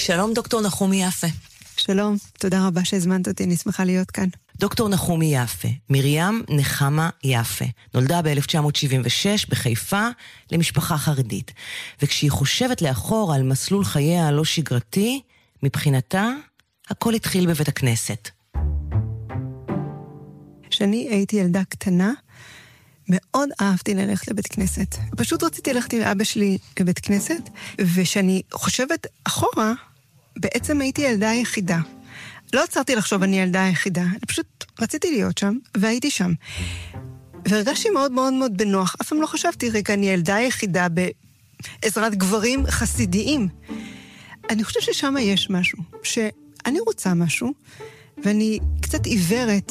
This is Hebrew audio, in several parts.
שלום דוקטור נחומי יפה. שלום, תודה רבה שהזמנת אותי, אני שמחה להיות כאן. דוקטור נחומי יפה, מרים נחמה יפה, נולדה ב-1976 בחיפה למשפחה חרדית. וכשהיא חושבת לאחור על מסלול חייה הלא שגרתי, מבחינתה הכל התחיל בבית הכנסת. כשאני הייתי ילדה קטנה, מאוד אהבתי ללכת לבית כנסת. פשוט רציתי ללכת עם אבא שלי לבית כנסת, ושאני חושבת אחורה, בעצם הייתי ילדה היחידה. לא עצרתי לחשוב אני ילדה היחידה, אני פשוט רציתי להיות שם, והייתי שם. והרגשתי מאוד מאוד מאוד בנוח. אף פעם לא חשבתי, רגע, אני ילדה היחידה בעזרת גברים חסידיים. אני חושבת ששם יש משהו, שאני רוצה משהו, ואני קצת עיוורת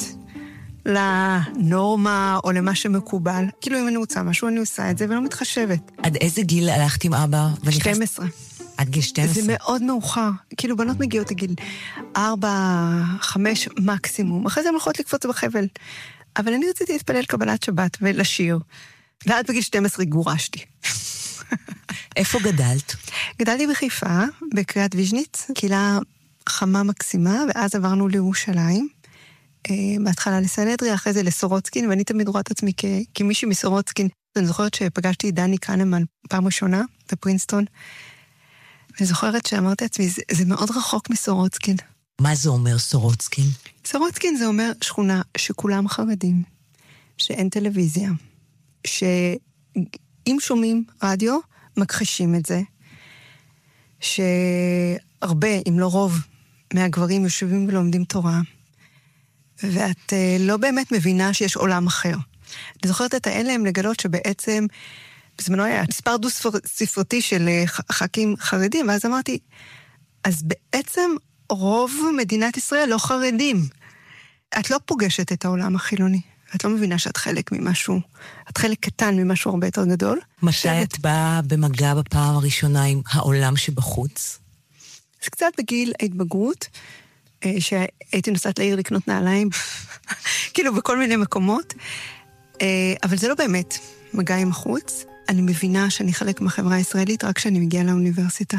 לנורמה או למה שמקובל. כאילו אם אני רוצה משהו, אני עושה את זה ולא מתחשבת. עד איזה גיל הלכת עם אבא? 12. עד גיל 12? זה מאוד מאוחר. כאילו בנות מגיעות לגיל 4, 5 מקסימום. אחרי זה הן הולכות לקפוץ בחבל. אבל אני רציתי להתפלל קבלת שבת ולשיר. ועד בגיל 12 גורשתי. איפה גדלת? גדלתי בחיפה, בקריית ויז'ניץ, קהילה חמה מקסימה, ואז עברנו לירושלים. בהתחלה לסנהדריה, אחרי זה לסורוצקין, ואני תמיד רואה את עצמי כמישהי מסורוצקין. אני זוכרת שפגשתי את דני קנמן פעם ראשונה בפרינסטון, ואני זוכרת שאמרתי לעצמי, זה מאוד רחוק מסורוצקין. מה זה אומר סורוצקין? סורוצקין זה אומר שכונה שכולם חרדים, שאין טלוויזיה, שאם שומעים רדיו, מכחישים את זה, שהרבה, אם לא רוב, מהגברים יושבים ולומדים תורה, ואת לא באמת מבינה שיש עולם אחר. אני זוכרת את האלם לגלות שבעצם, בזמנו היה מספר דו ספרתי של ח"כים חרדים, ואז אמרתי, אז בעצם רוב מדינת ישראל לא חרדים. את לא פוגשת את העולם החילוני. את לא מבינה שאת חלק ממשהו, את חלק קטן ממשהו הרבה יותר גדול. מתי את באה במגע בפעם הראשונה עם העולם שבחוץ? אז קצת בגיל ההתבגרות, שהייתי נוסעת לעיר לקנות נעליים, כאילו בכל מיני מקומות, אבל זה לא באמת מגע עם החוץ. אני מבינה שאני חלק מהחברה הישראלית רק כשאני מגיעה לאוניברסיטה.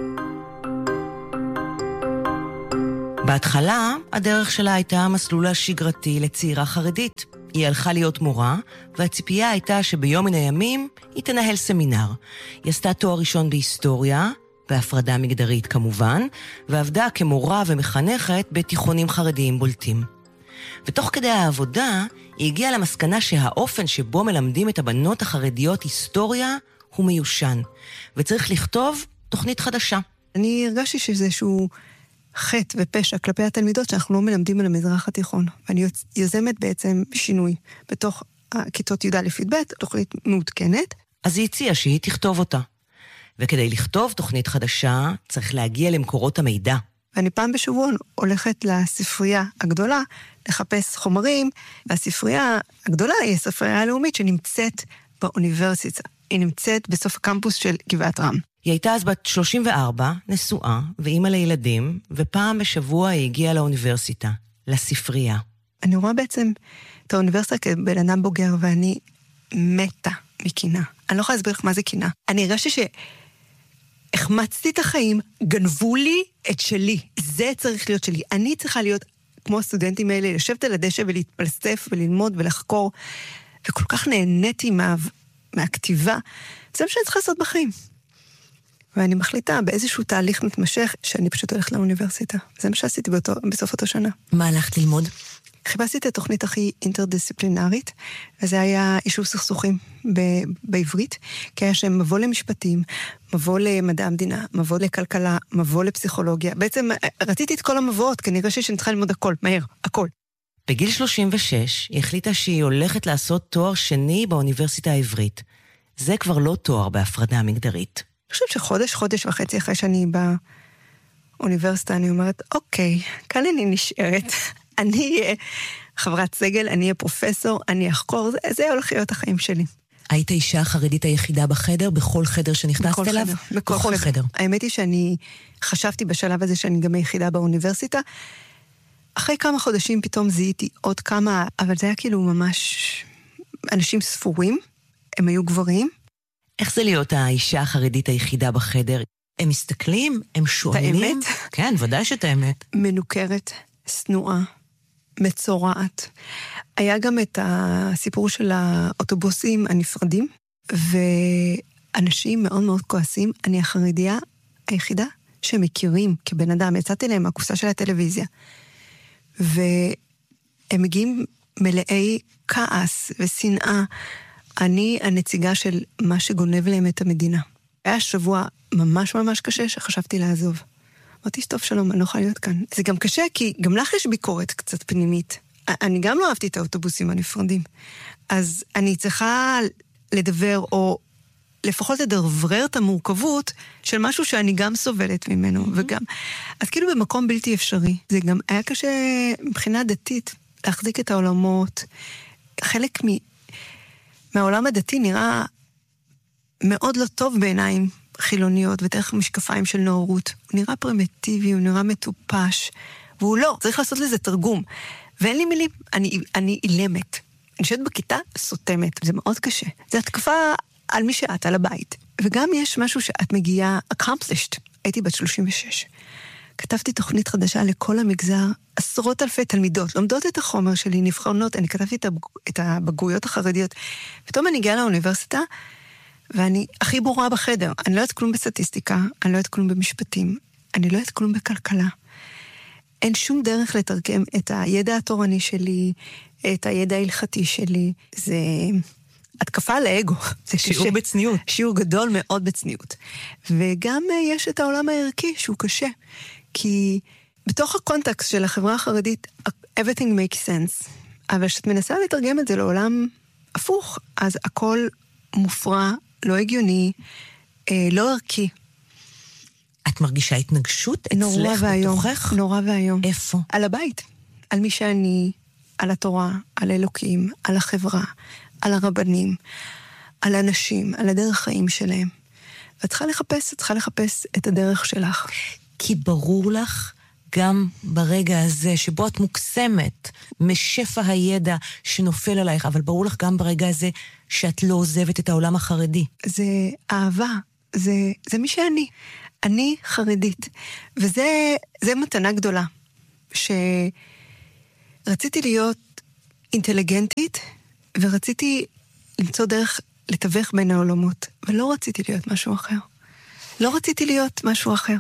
בהתחלה, הדרך שלה הייתה המסלול השגרתי לצעירה חרדית. היא הלכה להיות מורה, והציפייה הייתה שביום מן הימים היא תנהל סמינר. היא עשתה תואר ראשון בהיסטוריה, בהפרדה מגדרית כמובן, ועבדה כמורה ומחנכת בתיכונים חרדיים בולטים. ותוך כדי העבודה, היא הגיעה למסקנה שהאופן שבו מלמדים את הבנות החרדיות היסטוריה הוא מיושן, וצריך לכתוב תוכנית חדשה. אני הרגשתי שזה איזשהו חטא ופשע כלפי התלמידות שאנחנו לא מלמדים על המזרח התיכון, ואני יוזמת בעצם שינוי בתוך הכיתות י"א-י"ב, תוכנית מעודכנת. אז היא הציעה שהיא תכתוב אותה. וכדי לכתוב תוכנית חדשה, צריך להגיע למקורות המידע. ואני פעם בשבוע הולכת לספרייה הגדולה, לחפש חומרים, והספרייה הגדולה היא הספרייה הלאומית שנמצאת באוניברסיטה. היא נמצאת בסוף הקמפוס של גבעת רם. היא הייתה אז בת 34, נשואה, ואימא לילדים, ופעם בשבוע היא הגיעה לאוניברסיטה, לספרייה. אני רואה בעצם את האוניברסיטה כבן אדם בוגר, ואני מתה מקינה. אני לא יכולה להסביר לך מה זה קינה. אני הרגשתי שהחמצתי את החיים, גנבו לי את שלי. זה צריך להיות שלי. אני צריכה להיות כמו הסטודנטים האלה, לשבת על הדשא ולהתפלסף וללמוד ולחקור, וכל כך נהניתי מהכתיבה. זה מה שאני צריכה לעשות בחיים. ואני מחליטה באיזשהו תהליך מתמשך שאני פשוט הולכת לאוניברסיטה. זה מה שעשיתי בסוף אותו שנה. מה הלכת ללמוד? חיפשתי את התוכנית הכי אינטרדיסציפלינרית, וזה היה יישוב סכסוכים בעברית, כי היה שם מבוא למשפטים, מבוא למדע המדינה, מבוא לכלכלה, מבוא לפסיכולוגיה. בעצם רציתי את כל המבואות, כי אני חושבת שאני צריכה ללמוד הכל, מהר, הכל. בגיל 36 היא החליטה שהיא הולכת לעשות תואר שני באוניברסיטה העברית. זה כבר לא תואר בהפרדה מגדרית. אני חושבת חודש וחצי אחרי שאני באוניברסיטה, אני אומרת, אוקיי, כאן אני נשארת. אני אהיה חברת סגל, אני אהיה פרופסור, אני אחקור, זה הולך להיות החיים שלי. היית האישה החרדית היחידה בחדר, בכל חדר שנכנסת אליו? בכל חדר. האמת היא שאני חשבתי בשלב הזה שאני גם היחידה באוניברסיטה. אחרי כמה חודשים פתאום זיהיתי עוד כמה, אבל זה היה כאילו ממש אנשים ספורים, הם היו גברים. איך זה להיות האישה החרדית היחידה בחדר? הם מסתכלים, הם שואלים. האמת? כן, ודאי שאת האמת. מנוכרת, סנועה, מצורעת. היה גם את הסיפור של האוטובוסים הנפרדים, ואנשים מאוד מאוד כועסים. אני החרדיה היחידה שמכירים כבן אדם. יצאתי להם מהקופסה של הטלוויזיה. והם מגיעים מלאי כעס ושנאה. אני הנציגה של מה שגונב להם את המדינה. היה שבוע ממש ממש קשה שחשבתי לעזוב. אמרתי, טוב, שלום, אני לא יכולה להיות כאן. זה גם קשה, כי גם לך יש ביקורת קצת פנימית. אני גם לא אהבתי את האוטובוסים הנפרדים. אז אני צריכה לדבר, או לפחות לדברר את המורכבות של משהו שאני גם סובלת ממנו, וגם... אז כאילו במקום בלתי אפשרי. זה גם היה קשה מבחינה דתית, להחזיק את העולמות. חלק מהעולם הדתי נראה מאוד לא טוב בעיניים חילוניות, ודרך משקפיים של נאורות. הוא נראה פרימיטיבי, הוא נראה מטופש, והוא לא, צריך לעשות לזה תרגום. ואין לי מילים, אני אילמת. אני שואלת בכיתה, סותמת, זה מאוד קשה. זה התקפה על מי שאת, על הבית. וגם יש משהו שאת מגיעה, accomplished, הייתי בת 36. כתבתי תוכנית חדשה לכל המגזר, עשרות אלפי תלמידות, לומדות את החומר שלי, נבחנות, אני כתבתי את הבגרויות החרדיות. פתאום אני הגיעה לאוניברסיטה, ואני הכי ברורה בחדר. אני לא יודעת כלום בסטטיסטיקה, אני לא יודעת כלום במשפטים, אני לא יודעת כלום בכלכלה. אין שום דרך לתרגם את הידע התורני שלי, את הידע ההלכתי שלי. זה התקפה על האגו. זה שיעור קשה. בצניעות. שיעור גדול מאוד בצניעות. וגם יש את העולם הערכי שהוא קשה. כי בתוך הקונטקסט של החברה החרדית, everything makes sense. אבל כשאת מנסה לתרגם את זה לעולם הפוך, אז הכל מופרע, לא הגיוני, לא ערכי. את מרגישה התנגשות אצלך בתוכך? נורא והיום. איפה? על הבית. על מי שאני, על התורה, על אלוקים, על החברה, על הרבנים, על אנשים, על הדרך חיים שלהם. ואת צריכה לחפש את הדרך שלך. כי ברור לך גם ברגע הזה שבו את מוקסמת משפע הידע שנופל עלייך, אבל ברור לך גם ברגע הזה שאת לא עוזבת את העולם החרדי. זה אהבה, זה מי שאני. אני חרדית. וזה מתנה גדולה. שרציתי להיות אינטליגנטית, ורציתי למצוא דרך לתווך בין העולמות, ולא רציתי להיות משהו אחר. לא רציתי להיות משהו אחר.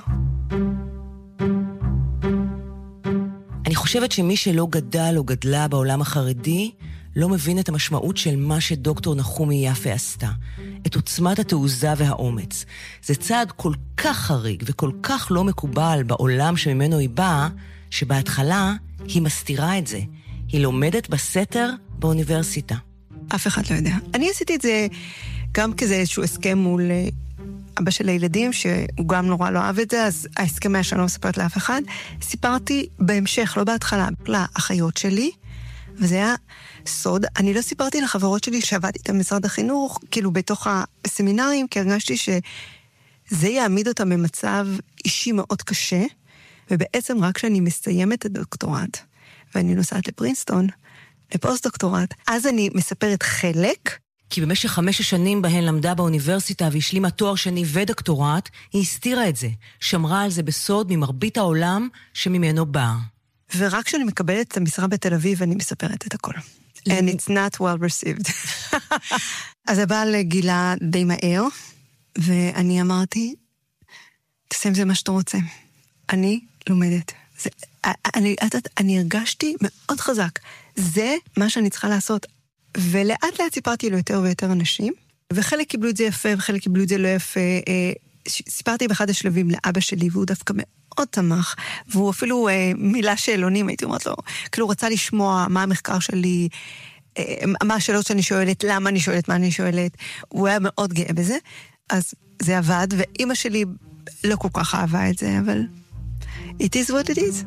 אני חושבת שמי שלא גדל או גדלה בעולם החרדי, לא מבין את המשמעות של מה שדוקטור נחומי יפה עשתה. את עוצמת התעוזה והאומץ. זה צעד כל כך חריג וכל כך לא מקובל בעולם שממנו היא באה, שבהתחלה היא מסתירה את זה. היא לומדת בסתר באוניברסיטה. אף אחד לא יודע. אני עשיתי את זה גם כזה איזשהו הסכם מול אבא של הילדים, שהוא גם נורא לא אהב את זה, אז ההסכם היה שאני לא מספרת לאף אחד. סיפרתי בהמשך, לא בהתחלה, לאחיות שלי, וזה היה סוד. אני לא סיפרתי לחברות שלי שעבדתי את משרד החינוך, כאילו בתוך הסמינרים, כי הרגשתי שזה יעמיד אותם במצב אישי מאוד קשה, ובעצם רק כשאני מסיימת את הדוקטורט, ואני נוסעת לפרינסטון, לפוסט-דוקטורט, אז אני מספרת חלק. כי במשך 5 השנים בהן למדה באוניברסיטה והשלימה תואר שני ודוקטורט, היא הסתירה את זה, שמרה על זה בסוד ממרבית העולם שממנו באה. ורק כשאני מקבלת את המשרה בתל אביב, אני מספרת את הכל. And it's not well received. אז הבעל גילה די מהר, ואני אמרתי, תעשה עם זה מה שאתה רוצה. אני לומדת. אני הרגשתי מאוד חזק. זה מה שאני צריכה לעשות. ולאט לאט סיפרתי לו יותר ויותר אנשים, וחלק קיבלו את זה יפה, וחלק קיבלו את זה לא יפה. סיפרתי באחד השלבים לאבא שלי, והוא דווקא מאוד תמך, והוא אפילו מילה שאלונים, הייתי אומרת לו, כאילו הוא רצה לשמוע מה המחקר שלי, מה השאלות שאני שואלת, למה אני שואלת, מה אני שואלת, הוא היה מאוד גאה בזה, אז זה עבד, ואמא שלי לא כל כך אהבה את זה, אבל it is what it is.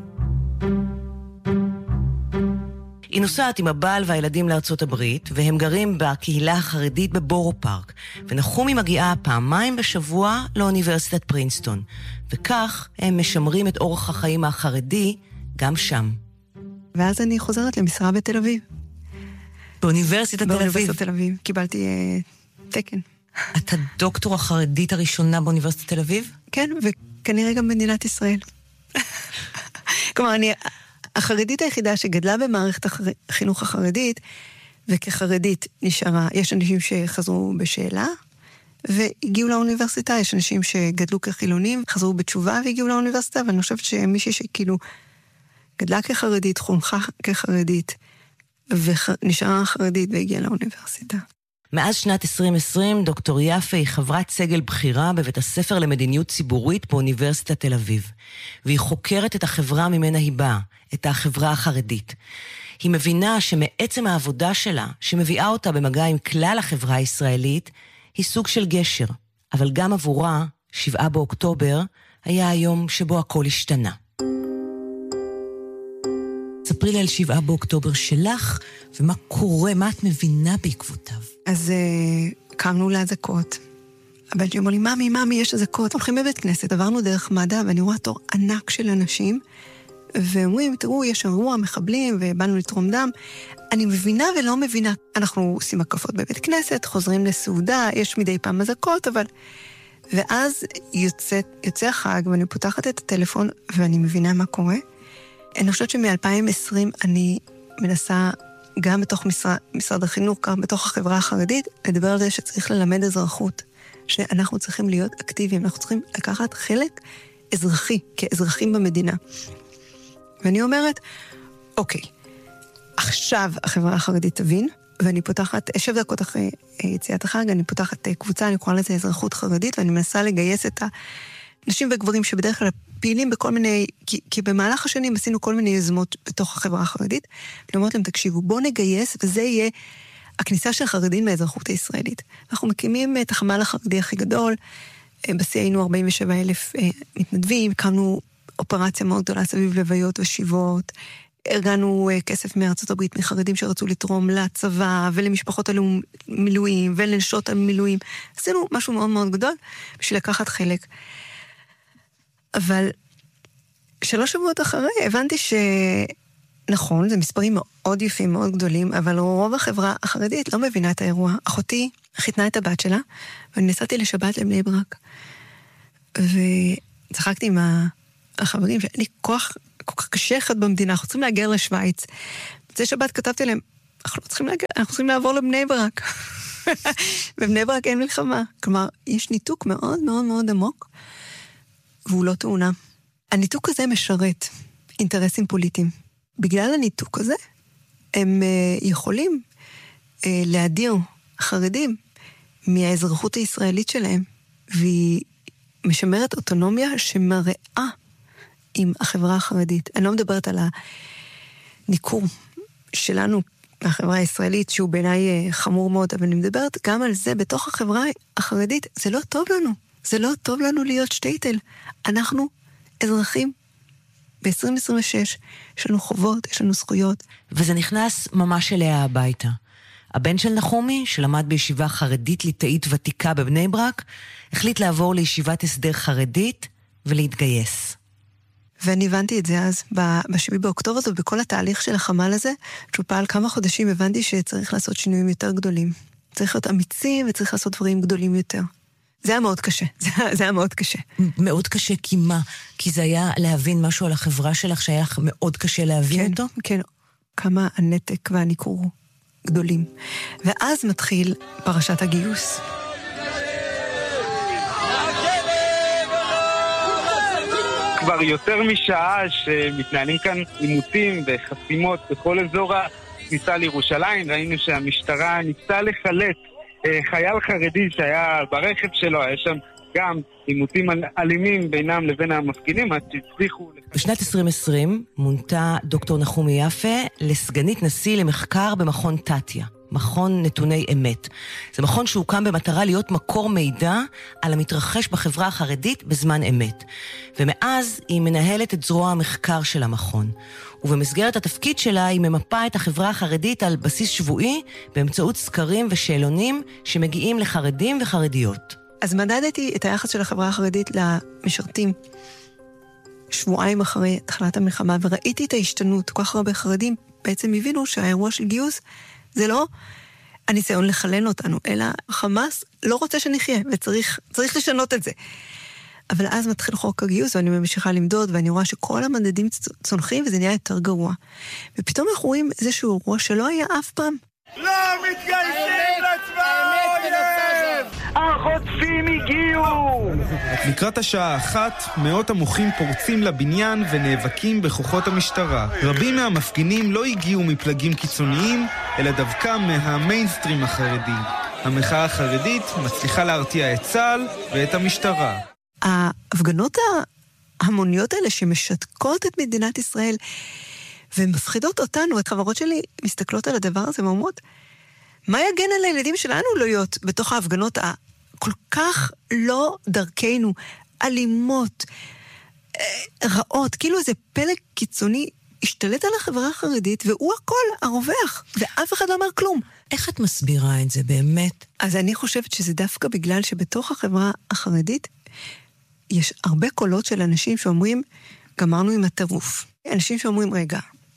היא נוסעת עם הבעל והילדים לארצות הברית, והם גרים בקהילה החרדית בבורו פארק, ונחומי מגיעה 2 בשבוע לאוניברסיטת פרינסטון, וכך הם משמרים את אורח החיים החרדי גם שם. ואז אני חוזרת למשרה בתל אביב. באוניברסיטת תל אביב. באוניברסיטת תל אביב. קיבלתי תקן. את הדוקטור החרדית הראשונה באוניברסיטת תל אביב? כן, וכנראה גם במדינת ישראל. כלומר, אני החרדית היחידה שגדלה במערכת החינוך החרדית, וכחרדית נשארה, יש אנשים שחזרו בשאלה, והגיעו לאוניברסיטה, יש אנשים שגדלו כחילונים, חזרו בתשובה והגיעו לאוניברסיטה, ואני חושבת שמישהי שכאילו גדלה כחרדית, חונכה כחרדית, ונשארה חרדית והגיעה לאוניברסיטה. מאז שנת 2020, דוקטור יפה היא חברת סגל בחירה בבית הספר למדיניות ציבורית באוניברסיטת תל אביב, והיא חוקרת את החברה ממנה היא באה, את החברה החרדית. היא מבינה שמעצם העבודה שלה, שמביאה אותה במגע עם כלל החברה הישראלית, היא סוג של גשר. אבל גם עבורה, 7 באוקטובר, היה היום שבו הכל השתנה. ספרי לי על 7 באוקטובר שלך, ומה קורה, מה את מבינה בעקבותיו? אז קמנו להזקות. הבן שלי אמר לי, ממי, יש הזקות. הולכים בבית כנסת, עברנו דרך מד"א, ואני רואה תור ענק של אנשים, ואומרים, תראו, יש אירוע, מחבלים, ובאנו לתרום דם. אני מבינה ולא מבינה. אנחנו עושים הקפות בבית כנסת, חוזרים לסעודה, יש מדי פעם הזקות, אבל... ואז יוצא החג, ואני פותחת את הטלפון, ואני מבינה מה קורה. אני חושבת שמ-2020 אני מנסה גם בתוך משרד החינוך, גם בתוך החברה החרדית, לדבר על זה שצריך ללמד אזרחות, שאנחנו צריכים להיות אקטיביים, אנחנו צריכים לקחת חלק אזרחי, כאזרחים במדינה. ואני אומרת, אוקיי, עכשיו החברה החרדית תבין, ואני פותחת, 7 דקות אחרי יציאת החג, אני פותחת קבוצה, אני קוראה לזה אזרחות חרדית, ואני מנסה לגייס את הנשים וגברים שבדרך כלל פעילים בכל מיני, כי במהלך השנים עשינו כל מיני יוזמות בתוך החברה החרדית, ואני אומרת להם, תקשיבו, בואו נגייס, וזה יהיה הכניסה של חרדים לאזרחות הישראלית. אנחנו מקימים את החמ"ל החרדי הכי גדול, בשיא היינו 47,000 מתנדבים, הקמנו אופרציה מאוד גדולה סביב לוויות ושיבות, ארגנו כסף מארצות הברית מחרדים שרצו לתרום לצבא ולמשפחות המילואים ולנשות המילואים. עשינו משהו מאוד מאוד גדול בשביל לקחת חלק. אבל 3 שבועות אחרי הבנתי שנכון, זה מספרים מאוד יפים, מאוד גדולים, אבל רוב החברה החרדית לא מבינה את האירוע. אחותי חיתנה את הבת שלה, ואני נסעתי לשבת לבני ברק. וצחקתי עם החברים שאני כוח כל כך קשה אחד במדינה, אנחנו צריכים להגר לשוויץ. בצי שבת כתבתי להם, אנחנו לא צריכים להגר, אנחנו צריכים לעבור לבני ברק. בבני ברק אין מלחמה. כלומר, יש ניתוק מאוד מאוד מאוד עמוק, והוא לא תאונה. הניתוק הזה משרת אינטרסים פוליטיים. בגלל הניתוק הזה, הם יכולים להדיר חרדים מהאזרחות הישראלית שלהם, והיא משמרת אוטונומיה שמראה עם החברה החרדית. אני לא מדברת על הניכור שלנו מהחברה הישראלית, שהוא בעיניי חמור מאוד, אבל אני מדברת גם על זה בתוך החברה החרדית. זה לא טוב לנו. זה לא טוב לנו להיות שטייטל. אנחנו אזרחים. ב-2026 יש לנו חובות, יש לנו זכויות. וזה נכנס ממש אליה הביתה. הבן של נחומי, שלמד בישיבה חרדית ליטאית ותיקה בבני ברק, החליט לעבור לישיבת הסדר חרדית ולהתגייס. ואני הבנתי את זה אז, ב-7 באוקטובר, ובכל התהליך של החמ"ל הזה, שהוא פעל כמה חודשים, הבנתי שצריך לעשות שינויים יותר גדולים. צריך להיות אמיצים וצריך לעשות דברים גדולים יותר. זה היה מאוד קשה, זה היה מאוד קשה. מאוד קשה, כי מה? כי זה היה להבין משהו על החברה שלך, שהיה מאוד קשה להבין אותו? כן, כמה הנתק והניכור גדולים. ואז מתחיל פרשת הגיוס. כבר יותר משעה שמתנהלים כאן עימותים וחסימות בכל אזור הכניסה לירושלים. ראינו שהמשטרה ניסתה לחלץ חייל חרדי שהיה ברכב שלו, היה שם גם עימותים אלימים בינם לבין המפגינים, עד שהצליחו... בשנת 2020 מונתה דוקטור נחומי יפה לסגנית נשיא למחקר במכון תתיה, מכון נתוני אמת. זה מכון שהוקם במטרה להיות מקור מידע על המתרחש בחברה החרדית בזמן אמת. ומאז היא מנהלת את זרוע המחקר של המכון. ובמסגרת התפקיד שלה היא ממפה את החברה החרדית על בסיס שבועי באמצעות סקרים ושאלונים שמגיעים לחרדים וחרדיות. אז מדדתי את היחס של החברה החרדית למשרתים שבועיים אחרי תחילת המלחמה, וראיתי את ההשתנות. כל כך הרבה חרדים בעצם הבינו שהאירוע של גיוס זה לא הניסיון לחלן אותנו, אלא חמאס לא רוצה שנחיה, וצריך לשנות את זה. אבל אז מתחיל חוק הגיוס, ואני ממשיכה למדוד, ואני רואה שכל המדדים צונחים, וזה נהיה יותר גרוע. ופתאום אנחנו רואים איזשהו אירוע שלא היה אף פעם. לא מתגייסים לצבא האויב! החוטפים הגיעו! לקראת השעה 1, מאות המוחים פורצים לבניין ונאבקים בכוחות המשטרה. רבים מהמפגינים לא הגיעו מפלגים קיצוניים, אלא דווקא מהמיינסטרים החרדי. המחאה החרדית מצליחה להרתיע את צה"ל ואת המשטרה. ההפגנות ההמוניות האלה שמשתקות את מדינת ישראל ומפחידות אותנו, את חברות שלי מסתכלות על הדבר הזה ואומרות, מה יגן על הילדים שלנו לא להיות בתוך ההפגנות הכל כך לא דרכנו, אלימות, רעות, כאילו איזה פלג קיצוני השתלט על החברה החרדית, והוא הכל הרווח, ואף אחד לא אומר כלום. איך את מסבירה את זה באמת? אז אני חושבת שזה דווקא בגלל שבתוך החברה החרדית, יש הרבה קולות של אנשים שאומרים, גמרנו עם הטירוף. אנשים שאומרים, רגע,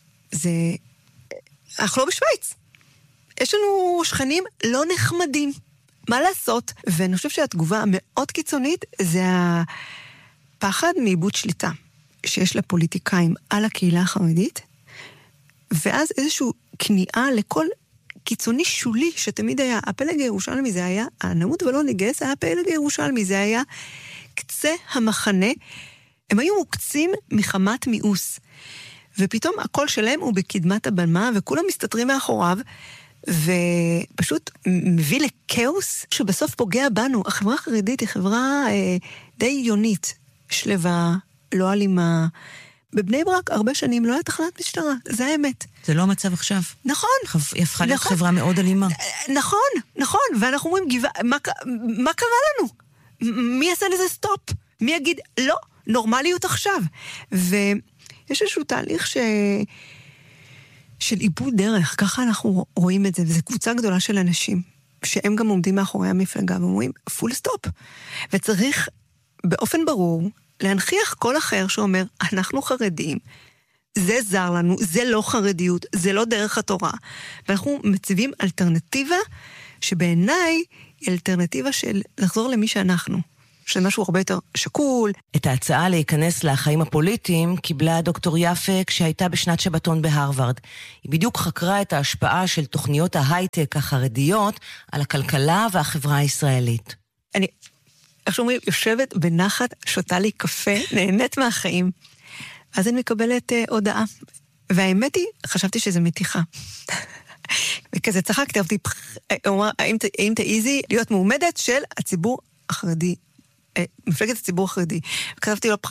אנחנו לא בשוויץ. יש לנו שכנים לא נחמדים. מה לעשות? ואני חושב שהתגובה המאוד קיצונית זה הפחד מאיבוד שליטה שיש לפוליטיקאים על הקהילה החרדית, ואז איזשהו כניעה לכל קיצוני שולי שתמיד היה. הפלג הירושלמי זה היה, הנמות ולא נגייס, היה הפלג הירושלמי, זה היה קצה המחנה. הם היו מוקצים מחמת מיאוס. ופתאום הקול שלהם הוא בקדמת הבמה, וכולם מסתתרים מאחוריו, ופשוט מביא לקאוס שבסוף פוגע בנו. החברה החרדית היא חברה די יונית, שלווה, לא אלימה. בבני ברק הרבה שנים לא היה תחנת משטרה, זה האמת. זה לא המצב עכשיו. נכון. היא הפכה להיות חברה מאוד אלימה. נכון, ואנחנו אומרים, מה קרה לנו? מי יעשה לזה סטופ? מי יגיד, לא, נורמליות עכשיו. ויש איזשהו תהליך של איבוד דרך, ככה אנחנו רואים את זה, וזו קבוצה גדולה של אנשים, שהם גם עומדים מאחורי המפלגה, ואומרים, פול סטופ. וצריך באופן ברור להנחיח כל אחר שאומר, אנחנו חרדים, זה זר לנו, זה לא חרדיות, זה לא דרך התורה. ואנחנו מציבים אלטרנטיבה, שבעיניי היא אלטרנטיבה של לחזור למי שאנחנו. של משהו הרבה יותר שקול. את ההצעה להיכנס לחיים הפוליטיים קיבלה דוקטור יפה כשהייתה בשנת שבתון בהרווארד. היא בדיוק חקרה את ההשפעה של תוכניות ההייטק החרדיות על הכלכלה והחברה הישראלית. אני, איך שאומרים, יושבת בנחת, שותה לי קפה, נהנית מהחיים. אז אני מקבלת הודעה. והאמת היא, חשבתי שזה מתיחה. וכזה צחקתי, האם תעיזי להיות מועמדת של הציבור החרדי, מפלגת הציבור החרדי. וכתבתי לו,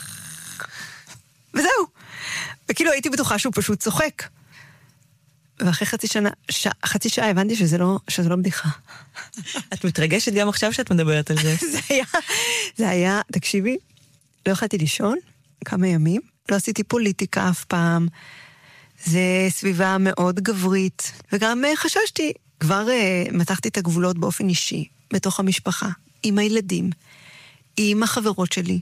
וזהו. וכאילו הייתי בטוחה שהוא פשוט צוחק. ואחרי חצי שעה הבנתי שזה לא בדיחה. את מתרגשת גם עכשיו שאת מדברת על זה. זה היה, תקשיבי, לא יכולתי לישון כמה ימים, לא עשיתי פוליטיקה אף פעם, זה סביבה מאוד גברית, וגם חששתי, כבר מתחתי את הגבולות באופן אישי, בתוך המשפחה, עם הילדים, עם החברות שלי.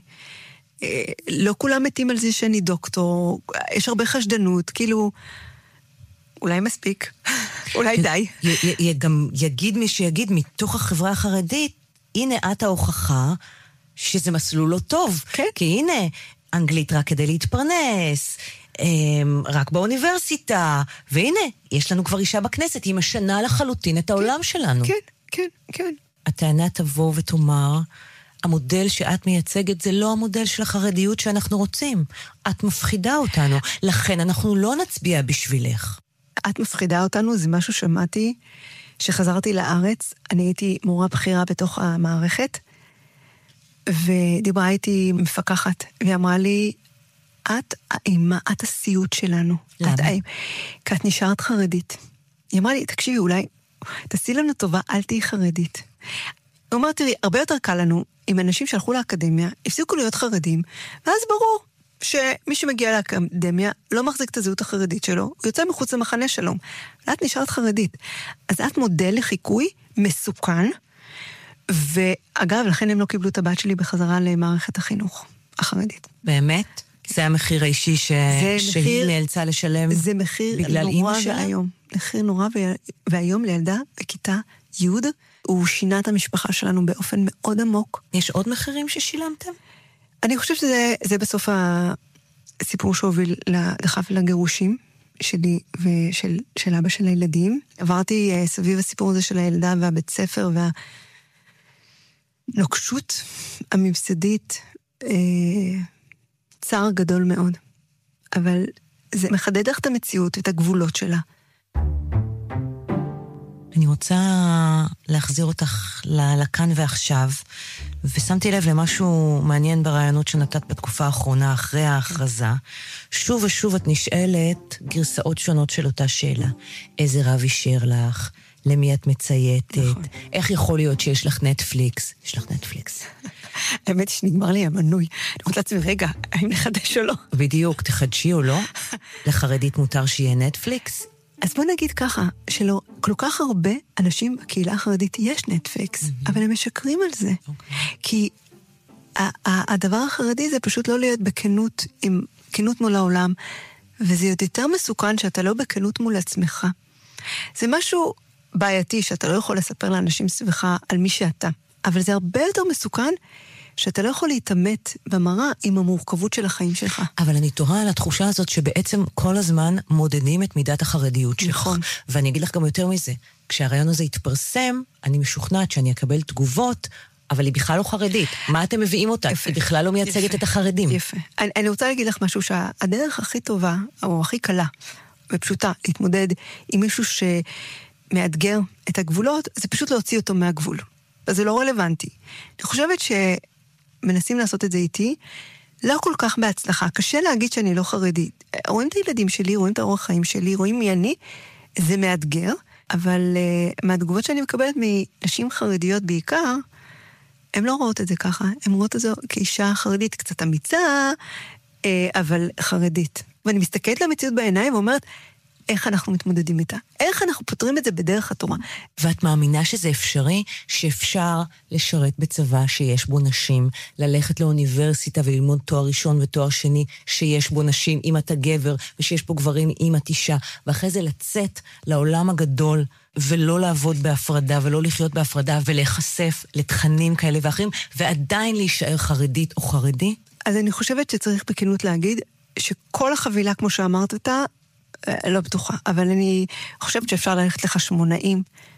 לא כולם מתים על זה שאני דוקטור, יש הרבה חשדנות, כאילו, אולי מספיק, אולי די. גם יגיד מי שיגיד, מתוך החברה החרדית, הנה את ההוכחה שזה מסלול לא טוב. כן. כי הנה, אנגלית רק כדי להתפרנס, רק באוניברסיטה, והנה, יש לנו כבר אישה בכנסת, היא משנה לחלוטין את העולם שלנו. כן. הטענה תבוא ותאמר, המודל שאת מייצגת זה לא המודל של החרדיות שאנחנו רוצים. את מפחידה אותנו, לכן אנחנו לא נצביע בשבילך. את מפחידה אותנו, זה משהו שמעתי, שחזרתי לארץ, אני הייתי מורה בכירה בתוך המערכת, ודיברה איתי מפקחת, והיא אמרה לי, את האימה, את הסיוט שלנו. למה? כי את נשארת חרדית. היא אמרה לי, תקשיבי, אולי, תעשי לנו טובה, אל תהי חרדית. הוא אמר, תראי, הרבה יותר קל לנו, אם אנשים שהלכו לאקדמיה, הפסיקו להיות חרדים, ואז ברור שמי שמגיע לאקדמיה לא מחזיק את הזהות החרדית שלו, הוא יוצא מחוץ למחנה שלום. ואת נשארת חרדית. אז את מודל לחיקוי מסוכן, ואגב, לכן הם לא קיבלו את הבת שלי בחזרה למערכת החינוך החרדית. באמת? זה המחיר האישי שהיא נאלצה לשלם בגלל אמא שלה? זה מחיר נורא והיום. מחיר נורא והיום לילדה בכיתה י' הוא שינה את המשפחה שלנו באופן מאוד עמוק. יש עוד מחירים ששילמתם? אני חושבת שזה בסוף הסיפור שהוביל לחפל הגירושים שלי ושל אבא של הילדים. עברתי סביב הסיפור הזה של הילדה והבית ספר והנוקשות הממסדית, צער גדול מאוד. אבל זה מחדד לך את המציאות, את הגבולות שלה. אני רוצה להחזיר אותך לכאן ועכשיו, ושמתי לב למשהו מעניין ברעיונות שנתת בתקופה האחרונה, אחרי ההכרזה. שוב ושוב את נשאלת גרסאות שונות של אותה שאלה. איזה רב אישר לך? למי את מצייתת? נכון. איך יכול להיות שיש לך נטפליקס? יש לך נטפליקס. האמת שנגמר לי המנוי. אני רוצה לעצמי, רגע, האם נחדש או לא? בדיוק, תחדשי או לא? לחרדית מותר שיהיה נטפליקס? אז בוא נגיד ככה, שלא כל כך הרבה אנשים בקהילה החרדית יש נטפליקס, אבל הם משקרים על זה. כי הדבר החרדי זה פשוט לא להיות בכנות, עם כנות מול העולם, וזה יותר מסוכן שאתה לא בכנות מול עצמך. זה משהו בעייתי שאתה לא יכול לספר לאנשים סביבך על מי שאתה, אבל זה הרבה יותר מסוכן שאתה לא יכול להתאמת במראה עם המורכבות של החיים שלך. אבל אני תוהה על התחושה הזאת שבעצם כל הזמן מודדים את מידת החרדיות שלך. נכון. ואני אגיד לך גם יותר מזה, כשהרעיון הזה יתפרסם, אני משוכנעת שאני אקבל תגובות, אבל היא בכלל לא חרדית. מה אתם מביאים אותה? יפה. היא בכלל לא מייצגת יפה. את החרדים. יפה. אני רוצה להגיד לך משהו שהדרך הכי טובה, או הכי קלה ופשוטה, להתמודד עם מישהו שמאתגר את הגבולות, זה פשוט להוציא אותו מהגבול. אז זה לא רלוונטי. אני חושבת מנסים לעשות את זה איתי, לא כל כך בהצלחה. קשה להגיד שאני לא חרדית. רואים את הילדים שלי, רואים את האורח חיים שלי, רואים מי אני, זה מאתגר, אבל מהתגובות שאני מקבלת מנשים חרדיות בעיקר, הן לא רואות את זה ככה, הן רואות את זה כאישה חרדית, קצת אמיצה, אבל חרדית. ואני מסתכלת למציאות בעיניים ואומרת, איך אנחנו מתמודדים איתה? איך אנחנו פותרים את זה בדרך התורה? ואת מאמינה שזה אפשרי? שאפשר לשרת בצבא שיש בו נשים, ללכת לאוניברסיטה וללמוד תואר ראשון ותואר שני, שיש בו נשים אם אתה גבר, ושיש פה גברים אם את אישה, ואחרי זה לצאת לעולם הגדול, ולא לעבוד בהפרדה, ולא לחיות בהפרדה, ולהיחשף לתכנים כאלה ואחרים, ועדיין להישאר חרדית או חרדי? אז אני חושבת שצריך בכנות להגיד, שכל החבילה, כמו שאמרת אותה, לא בטוחה, אבל אני חושבת שאפשר ללכת לחשמונאים